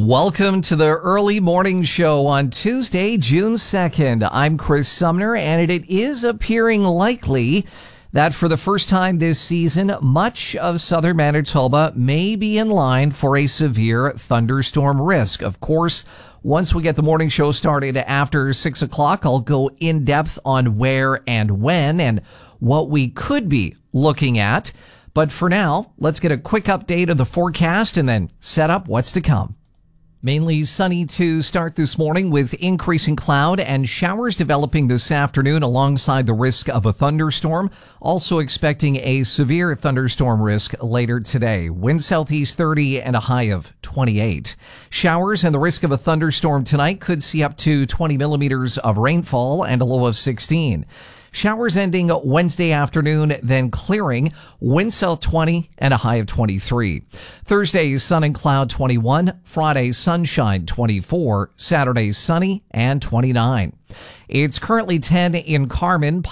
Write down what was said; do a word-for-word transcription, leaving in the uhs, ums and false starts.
Welcome to the early morning show on Tuesday, June second. I'm Chris Sumner, and it is appearing likely that for the first time this season, much of southern Manitoba may be in line for a severe thunderstorm risk. Of course, once we get the morning show started after six o'clock, I'll go in depth on where and when and what we could be looking at. But for now, let's get a quick update of the forecast and then set up what's to come. Mainly sunny to start this morning with increasing cloud and showers developing this afternoon alongside the risk of a thunderstorm. Also expecting a severe thunderstorm risk later today. Wind southeast thirty and a high of twenty-eight. Showers and the risk of a thunderstorm tonight could see up to twenty millimeters of rainfall and a low of sixteen. Showers ending Wednesday afternoon, then clearing. Wind south twenty and a high of twenty-three. Thursday, sun and cloud twenty-one. Friday, sunshine twenty-four. Saturday, sunny and twenty-nine. It's currently ten in Carman.